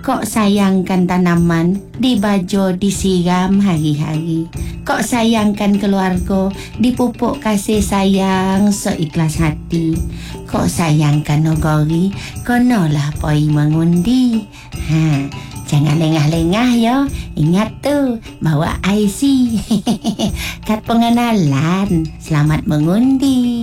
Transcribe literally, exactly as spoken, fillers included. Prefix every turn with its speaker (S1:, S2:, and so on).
S1: Kok sayangkan tanaman, dibajo disiram hari-hari. Kok sayangkan keluarga, dipupuk kasih sayang seikhlas hati. Kok sayangkan nogori, konolah poi mengundi. Ha, jangan lengah-lengah ya. Ingat tu, bawa I C. Kad pengenalan. Selamat mengundi.